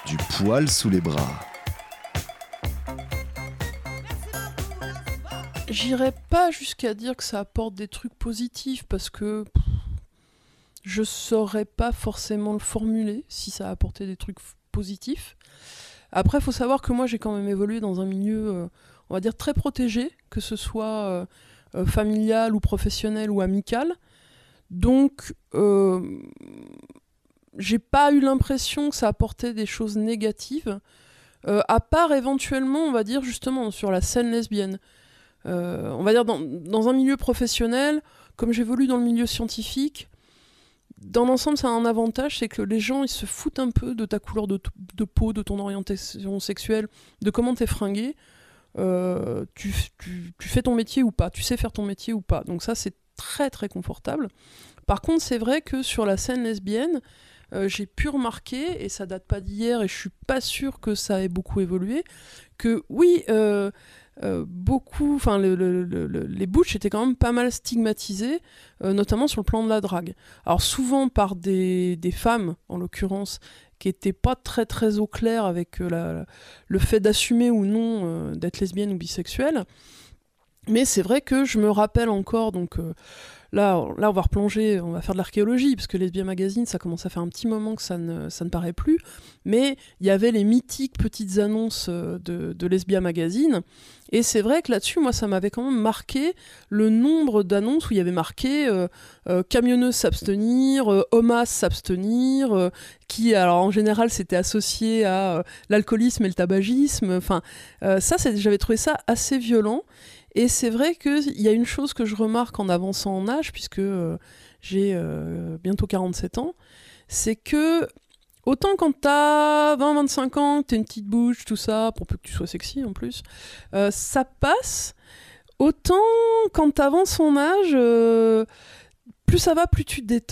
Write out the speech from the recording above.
du poil sous les bras. J'irais pas jusqu'à dire que ça apporte des trucs positifs parce que je saurais pas forcément le formuler si ça a apporté des trucs positifs. Après, il faut savoir que moi j'ai quand même évolué dans un milieu, on va dire, très protégé, que ce soit familial ou professionnel ou amical. Donc, j'ai pas eu l'impression que ça apportait des choses négatives, à part éventuellement, on va dire, justement, sur la scène lesbienne. On va dire dans un milieu professionnel, comme j'évolue dans le milieu scientifique, dans l'ensemble, ça a un avantage, c'est que les gens, ils se foutent un peu de ta couleur de peau, de ton orientation sexuelle, de comment t'es fringué. Tu fais ton métier ou pas, tu sais faire ton métier ou pas. Donc ça, c'est très très confortable. Par contre, c'est vrai que sur la scène lesbienne, j'ai pu remarquer, et ça date pas d'hier, et je suis pas sûre que ça ait beaucoup évolué, que oui, beaucoup, enfin les butch étaient quand même pas mal stigmatisés, notamment sur le plan de la drague. Alors souvent par des femmes, en l'occurrence, qui étaient pas très très au clair avec le fait d'assumer ou non d'être lesbienne ou bisexuelle. Mais c'est vrai que je me rappelle encore, donc là on va replonger, on va faire de l'archéologie, parce que Lesbia Magazine, ça commence à faire un petit moment que ça ne paraît plus, mais il y avait les mythiques petites annonces de Lesbia Magazine, et c'est vrai que là-dessus, moi, ça m'avait quand même marqué le nombre d'annonces où il y avait marqué camionneuse s'abstenir, homas s'abstenir, qui, alors en général, c'était associé à l'alcoolisme et le tabagisme, enfin, j'avais trouvé ça assez violent. Et c'est vrai qu'il y a une chose que je remarque en avançant en âge, puisque j'ai bientôt 47 ans, c'est que autant quand t'as 20-25 ans, que t'as une petite bouche, tout ça, pour peu que tu sois sexy en plus, ça passe. Autant quand t'avances en âge, plus ça va, plus tu te détends.